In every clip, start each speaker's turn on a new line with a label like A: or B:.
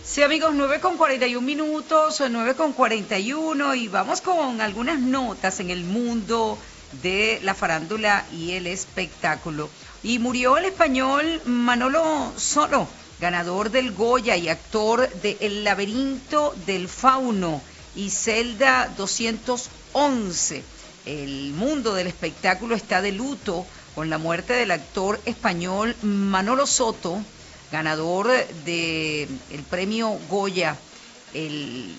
A: Sí, amigos, 9:41 minutos, 9:41 y vamos con algunas notas en el mundo de la farándula y el espectáculo. Y murió el español Manolo Solo, ganador del Goya y actor de El laberinto del fauno y Celda 211. El mundo del espectáculo está de luto con la muerte del actor español Manolo Soto, ganador del premio Goya, el,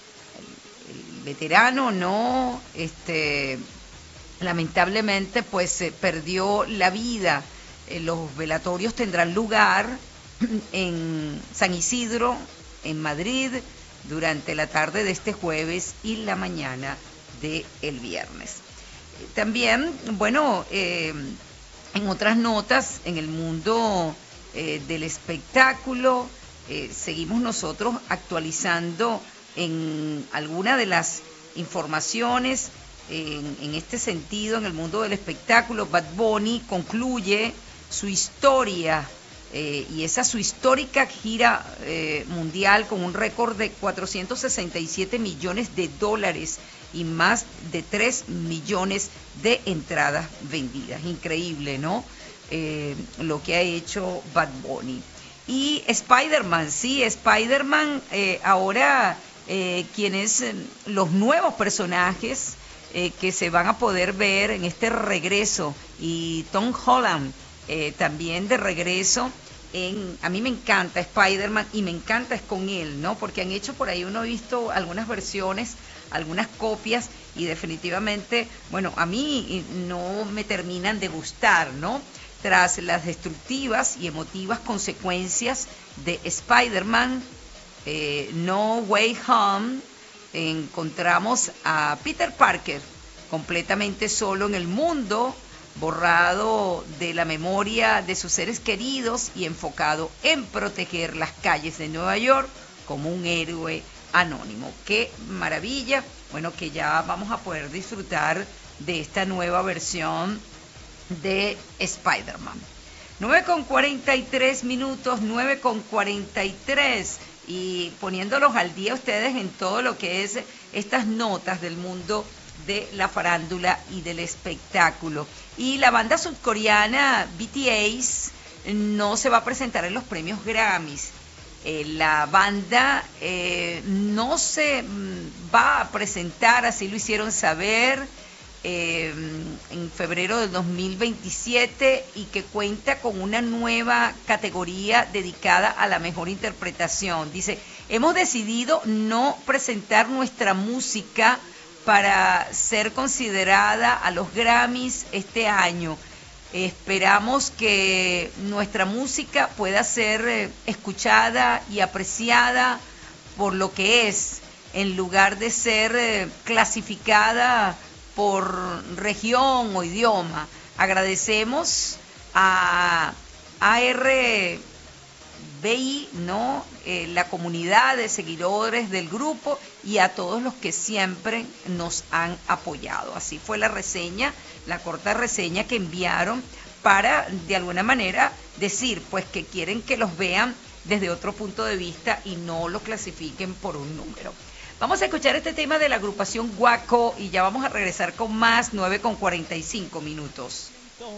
A: el veterano, ¿no? Lamentablemente, pues perdió la vida. Los velatorios tendrán lugar en San Isidro, en Madrid, durante la tarde de este jueves y la mañana del viernes. También, bueno, en otras notas, en el mundo del espectáculo, seguimos nosotros actualizando en alguna de las informaciones en este sentido. En el mundo del espectáculo, Bad Bunny concluye su historia y esa su histórica gira mundial con un récord de 467 millones de dólares y más de 3 millones de entradas vendidas. Increíble, ¿no? Lo que ha hecho Bad Bunny. Y Spider-Man, sí, Spider-Man, ahora quienes los nuevos personajes que se van a poder ver en este regreso, y Tom Holland también de regreso. A mí me encanta Spider-Man y me encanta es con él, ¿no? Porque han hecho por ahí, uno ha visto algunas versiones, algunas copias, y definitivamente, bueno, a mí no me terminan de gustar, ¿no? Tras las destructivas y emotivas consecuencias de Spider-Man No Way Home, encontramos a Peter Parker completamente solo en el mundo, borrado de la memoria de sus seres queridos y enfocado en proteger las calles de Nueva York como un héroe anónimo. ¡Qué maravilla! Bueno, que ya vamos a poder disfrutar de esta nueva versión de Spider-Man. 9:43 minutos, 9:43, y poniéndolos al día ustedes en todo lo que es estas notas del mundo de la farándula y del espectáculo. Y la banda surcoreana BTS no se va a presentar en los premios Grammys. La banda no se va a presentar, así lo hicieron saber, en febrero del 2027, y que cuenta con una nueva categoría dedicada a la mejor interpretación. Dice, hemos decidido no presentar nuestra música para ser considerada a los Grammys este año. Esperamos que nuestra música pueda ser escuchada y apreciada por lo que es, en lugar de ser clasificada por región o idioma. Agradecemos a ARBI, ¿no? La comunidad de seguidores del grupo y a todos los que siempre nos han apoyado. Así fue la reseña, la corta reseña que enviaron para, de alguna manera, decir pues que quieren que los vean desde otro punto de vista y no lo clasifiquen por un número. Vamos a escuchar este tema de la agrupación Guaco y ya vamos a regresar con más. 9:45 minutos.